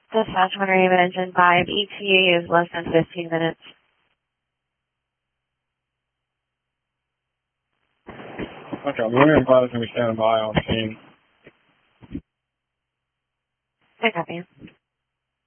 Dispatch 1 Raven Engine 5, ETA is less than 15 minutes. Okay, William Pilot's going to be standing by on scene. I copy.